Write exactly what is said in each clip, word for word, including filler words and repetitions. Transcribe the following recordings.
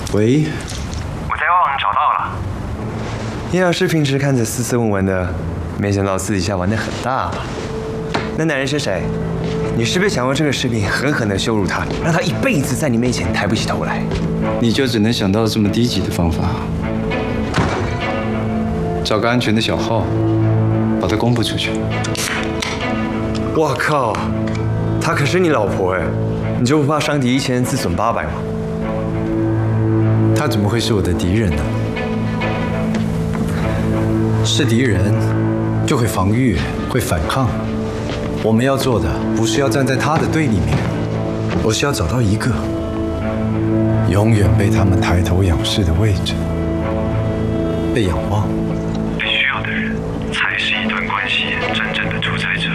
喂， 我在外网找到了。 叶老师平时看着斯斯文文的，没想到私底下玩得很大。那男人是谁？你是不是想用这个视频狠狠地羞辱他，让他一辈子在你面前抬不起头来？ 你就只能想到这么低级的方法？找个安全的小号，把它公布出去。 我靠，她可是你老婆哎，你就不怕伤敌一千自损八百吗？ 他怎么会是我的敌人呢？是敌人就会防御，会反抗。我们要做的不是要站在他的对立面，我是要找到一个永远被他们抬头仰视的位置，被仰望。 被需要的人才是一段关系真正的主宰者。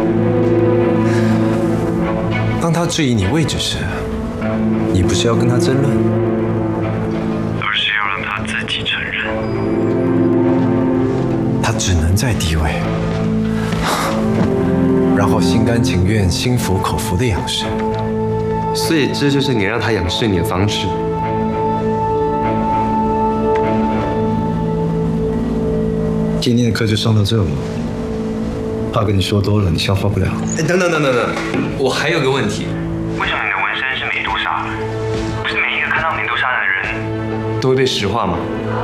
当他质疑你位置时，你不是要跟他争论， 而是要让他自己承认。 他只能在低位，然后心甘情愿、心服口服的仰视。 所以这就是你让他仰视你的方式。 今天的课就上到这了，怕跟你说多了你消化不了。 哎，等等等等等，我还有个问题， 为什么你的纹身是美杜莎？不是每一个看到美杜莎的人都会被石化吗？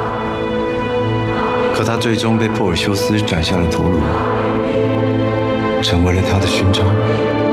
可他最终被珀尔修斯斩下了头颅，成为了他的勋章。